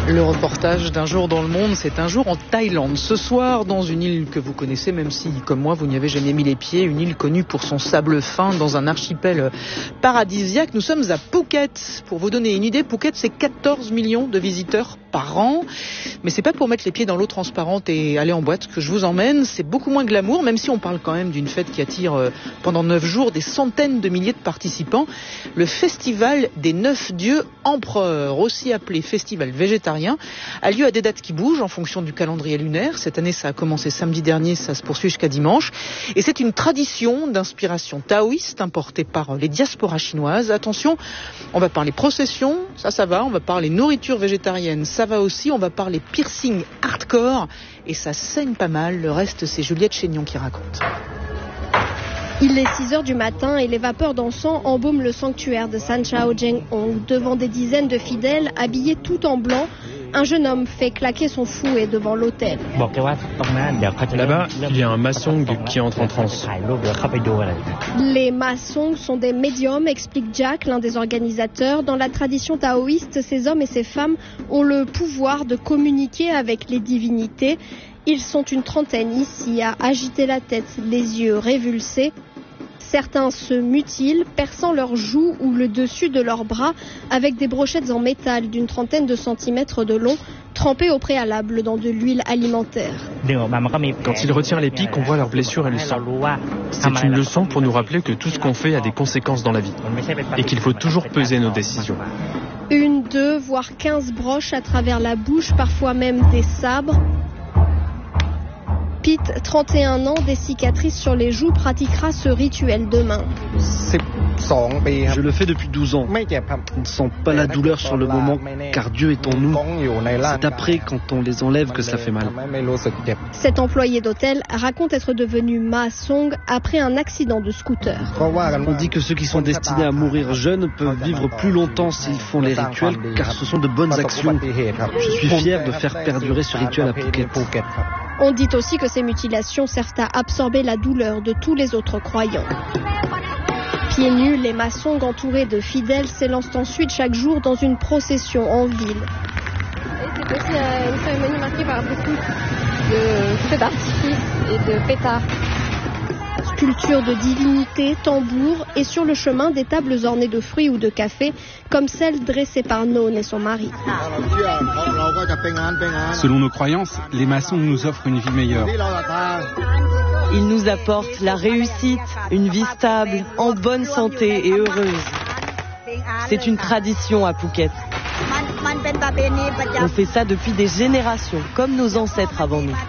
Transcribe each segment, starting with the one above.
Le reportage d'un jour dans le monde, c'est un jour en Thaïlande. Ce soir, dans une île que vous connaissez, même si, comme moi, vous n'y avez jamais mis les pieds, une île connue pour son sable fin dans un archipel paradisiaque. Nous sommes à Phuket. Pour vous donner une idée, Phuket, c'est 14 millions de visiteurs par an. Mais c'est pas pour mettre les pieds dans l'eau transparente et aller en boîte que je vous emmène. C'est beaucoup moins glamour, même si on parle quand même d'une fête qui attire pendant 9 jours des centaines de milliers de participants. Le festival des 9 dieux empereurs, aussi appelé festival végétarien, a lieu à des dates qui bougent en fonction du calendrier lunaire. Cette année, ça a commencé samedi dernier, ça se poursuit jusqu'à dimanche. Et c'est une tradition d'inspiration taoïste importée par les diasporas chinoises. Attention, on va parler procession, ça va. On va parler nourriture végétarienne, ça va aussi. On va parler piercing hardcore et ça saigne pas mal. Le reste, c'est Juliette Chénion qui raconte. Il est 6h du matin et les vapeurs d'encens embaument le sanctuaire de San Chao Jeng Hong. Devant des dizaines de fidèles habillés tout en blanc, un jeune homme fait claquer son fouet devant l'autel. Là-bas, il y a un masong qui entre en transe. Les masongs sont des médiums, explique Jack, l'un des organisateurs. Dans la tradition taoïste, ces hommes et ces femmes ont le pouvoir de communiquer avec les divinités. Ils sont une trentaine ici à agiter la tête, les yeux révulsés. Certains se mutilent, perçant leurs joues ou le dessus de leurs bras avec des brochettes en métal d'une trentaine de centimètres de long, trempées au préalable dans de l'huile alimentaire. Quand ils retirent les pics, on voit leurs blessures et le sang. C'est une leçon pour nous rappeler que tout ce qu'on fait a des conséquences dans la vie et qu'il faut toujours peser nos décisions. 1, 2, voire 15 broches à travers la bouche, parfois même des sabres. Pete, 31 ans, des cicatrices sur les joues, pratiquera ce rituel demain. Je le fais depuis 12 ans. On ne sent pas la douleur sur le moment, car Dieu est en nous. C'est après, quand on les enlève, que ça fait mal. Cet employé d'hôtel raconte être devenu Ma Song après un accident de scooter. On dit que ceux qui sont destinés à mourir jeunes peuvent vivre plus longtemps s'ils font les rituels, car ce sont de bonnes actions. Je suis fier de faire perdurer ce rituel à Phuket. On dit aussi que ces mutilations servent à absorber la douleur de tous les autres croyants. Pieds nus, les maçons entourés de fidèles s'élancent ensuite chaque jour dans une procession en ville. C'est aussi une cérémonie marquée par beaucoup de feux d'artifice et de pétards. Sculptures de divinités, tambours et sur le chemin des tables ornées de fruits ou de café, comme celle dressée par Nôn et son mari. Selon nos croyances, les maçons nous offrent une vie meilleure. Ils nous apportent la réussite, une vie stable, en bonne santé et heureuse. C'est une tradition à Phuket. On fait ça depuis des générations, comme nos ancêtres avant nous.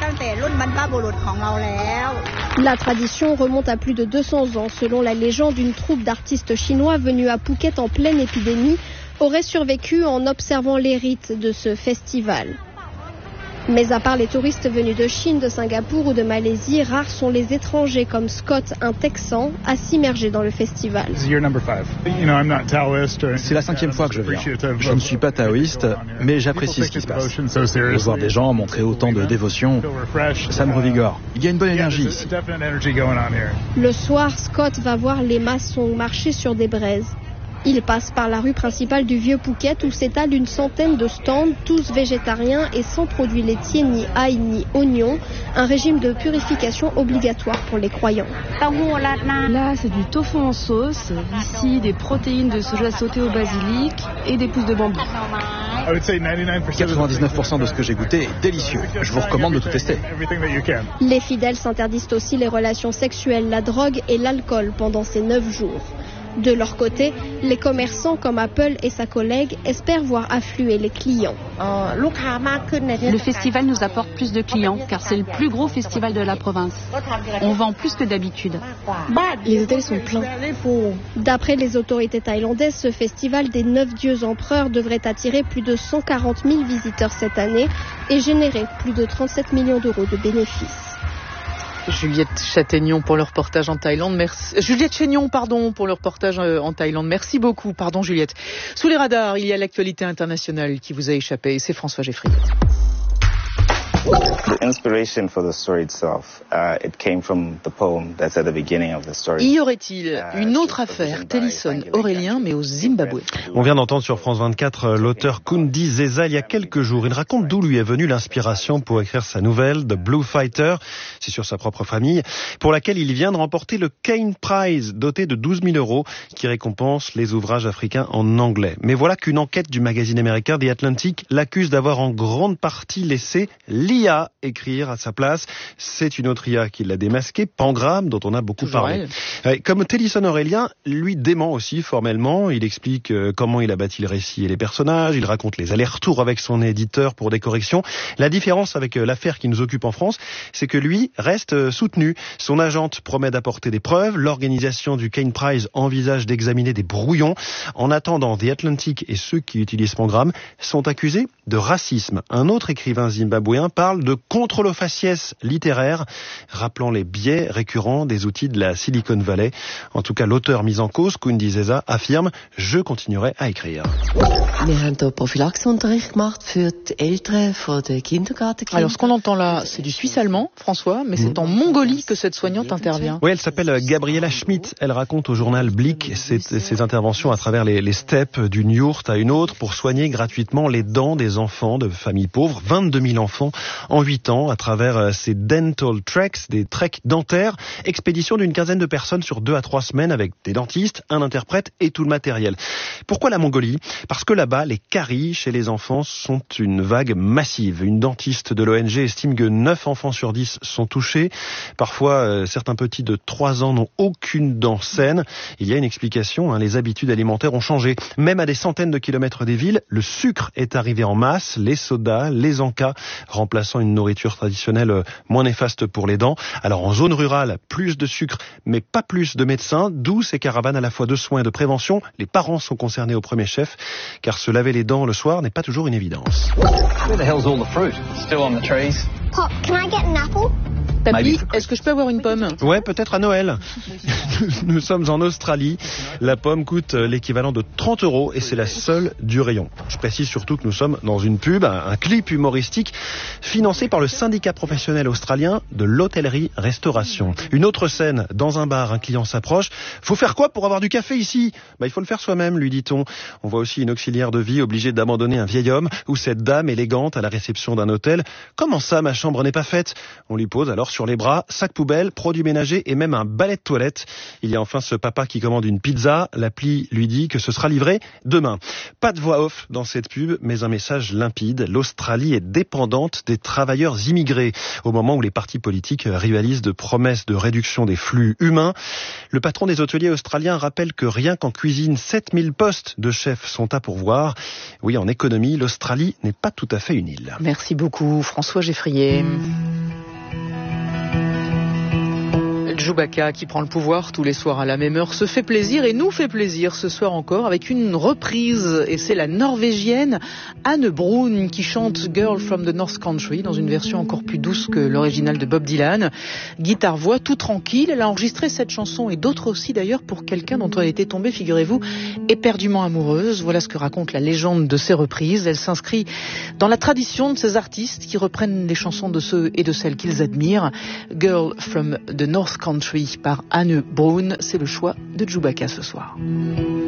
La tradition remonte à plus de 200 ans. Selon la légende, une troupe d'artistes chinois venus à Phuket en pleine épidémie aurait survécu en observant les rites de ce festival. Mais à part les touristes venus de Chine, de Singapour ou de Malaisie, rares sont les étrangers comme Scott, un Texan, à s'immerger dans le festival. C'est la 5e fois que je viens. Je ne suis pas taoïste, mais j'apprécie ce qui se passe. De voir des gens montrer autant de dévotion, ça me revigore. Il y a une bonne énergie ici. Le soir, Scott va voir les maçons marcher sur des braises. Il passe par la rue principale du Vieux Phuket où s'étalent une centaine de stands, tous végétariens et sans produits laitiers, ni ail, ni oignons. Un régime de purification obligatoire pour les croyants. Là, c'est du tofu en sauce. Ici, des protéines de soja sautées au basilic et des pousses de bambou. 99% de ce que j'ai goûté est délicieux. Je vous recommande de tout tester. Les fidèles s'interdisent aussi les relations sexuelles, la drogue et l'alcool pendant ces 9 jours. De leur côté, les commerçants comme Apple et sa collègue espèrent voir affluer les clients. Le festival nous apporte plus de clients car c'est le plus gros festival de la province. On vend plus que d'habitude. Les hôtels sont pleins. D'après les autorités thaïlandaises, ce festival des 9 dieux empereurs devrait attirer plus de 140 000 visiteurs cette année et générer plus de 37 millions d'euros de bénéfices. Juliette Chénion pour le reportage en Thaïlande. Merci. Juliette Chénion, pardon, pour le reportage en Thaïlande. Merci beaucoup. Pardon, Juliette. Sous les radars, il y a l'actualité internationale qui vous a échappé. C'est François Geffrier. Y aurait-il une autre affaire, Tennyson Aurélien, mais au Zimbabwe? On vient d'entendre sur France 24 l'auteur Kundi Zeza il y a quelques jours. Il raconte d'où lui est venue l'inspiration pour écrire sa nouvelle, The Blue Fighter. C'est sur sa propre famille, pour laquelle il vient de remporter le Cain Prize, doté de 12 000 €, qui récompense les ouvrages africains en anglais. Mais voilà qu'une enquête du magazine américain The Atlantic l'accuse d'avoir en grande partie laissé l'IA écrire à sa place. C'est une autre IA qui l'a démasqué, Pangram, dont on a beaucoup parlé. Comme Tennyson Aurélien, lui dément aussi formellement. Il explique comment il a bâti le récit et les personnages. Il raconte les allers-retours avec son éditeur pour des corrections. La différence avec l'affaire qui nous occupe en France, c'est que lui reste soutenu. Son agente promet d'apporter des preuves. L'organisation du Cain Prize envisage d'examiner des brouillons. En attendant, The Atlantic et ceux qui utilisent Pangram sont accusés de racisme. Un autre écrivain zimbabwéen parle de contrôle au faciès littéraire, rappelant les biais récurrents des outils de la Silicon Valley. En tout cas, l'auteur mis en cause, Kundi Zeza, affirme « Je continuerai à écrire ». Alors, ce qu'on entend là, c'est du suisse-allemand, François, mais c'est en Mongolie que cette soignante intervient. Oui, elle s'appelle Gabriela Schmidt. Elle raconte au journal Blick ses interventions à travers les steppes d'une yourte à une autre pour soigner gratuitement les dents des enfants de familles pauvres. 22 000 enfants en 8 ans à travers ces dental treks, des treks dentaires. Expédition d'une quinzaine de personnes sur 2 à 3 semaines avec des dentistes, un interprète et tout le matériel. Pourquoi la Mongolie? Parce que là-bas, les caries chez les enfants sont une vague massive. Une dentiste de l'ONG estime que 9 enfants sur 10 sont touchés. Parfois, certains petits de 3 ans n'ont aucune dent saine. Il y a une explication, les habitudes alimentaires ont changé. Même à des centaines de kilomètres des villes, le sucre est arrivé en masse, les sodas, les encas, remplaçant une nourriture traditionnelle moins néfaste pour les dents. Alors en zone rurale, plus de sucre, mais pas plus de médecins, d'où ces caravanes à la fois de soins et de prévention. Les parents sont concernés au premier chef, car se laver les dents le soir n'est pas toujours une évidence. Pop, can I get an apple? Tapi, est-ce que je peux avoir une pomme? Ouais, peut-être à Noël. Nous sommes en Australie. La pomme coûte l'équivalent de 30 € et c'est la seule du rayon. Je précise surtout que nous sommes dans une pub, un clip humoristique financé par le syndicat professionnel australien de l'hôtellerie-restauration. Une autre scène, dans un bar, un client s'approche. Faut faire quoi pour avoir du café ici? Il faut le faire soi-même, lui dit-on. On voit aussi une auxiliaire de vie obligée d'abandonner un vieil homme ou cette dame élégante à la réception d'un hôtel. Comment ça, ma chambre n'est pas faite? On lui pose alors sur les bras, sac poubelle, produits ménagers et même un balai de toilette. Il y a enfin ce papa qui commande une pizza. L'appli lui dit que ce sera livré demain. Pas de voix off dans cette pub, mais un message limpide. L'Australie est dépendante des travailleurs immigrés. Au moment où les partis politiques rivalisent de promesses de réduction des flux humains, le patron des hôteliers australiens rappelle que rien qu'en cuisine, 7000 postes de chefs sont à pourvoir. Oui, en économie, l'Australie n'est pas tout à fait une île. Merci beaucoup, François Geffrier. Chewbacca qui prend le pouvoir tous les soirs à la même heure se fait plaisir et nous fait plaisir ce soir encore avec une reprise et c'est la Norvégienne Anne Brun qui chante Girl from the North Country dans une version encore plus douce que l'original de Bob Dylan. Guitare-voix tout tranquille, elle a enregistré cette chanson et d'autres aussi d'ailleurs pour quelqu'un dont elle était tombée, figurez-vous, éperdument amoureuse. Voilà ce que raconte la légende de ces reprises. Elle s'inscrit dans la tradition de ces artistes qui reprennent les chansons de ceux et de celles qu'ils admirent. Girl from the North Country par Anne Brun, c'est le choix de Chewbacca ce soir.